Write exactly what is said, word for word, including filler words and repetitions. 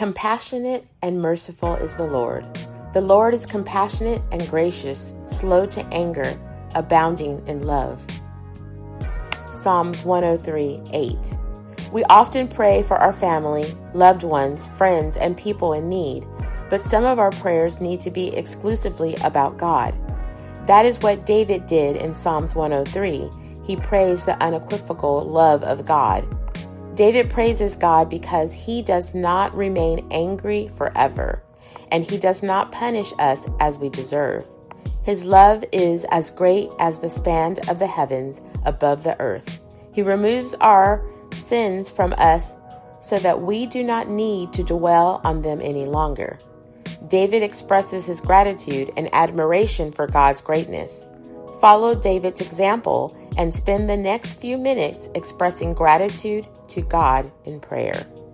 Compassionate and merciful is the Lord. The Lord is compassionate and gracious, slow to anger, abounding in love. Psalms one oh three, eight. We often pray for our family, loved ones, friends, and people in need, but some of our prayers need to be exclusively about God. That is what David did in Psalms one oh three. He praised the unequivocal love of God. David praises God because he does not remain angry forever, and he does not punish us as we deserve. His love is as great as the span of the heavens above the earth. He removes our sins from us so that we do not need to dwell on them any longer. David expresses his gratitude and admiration for God's greatness. Follow David's example and spend the next few minutes expressing gratitude to God in prayer.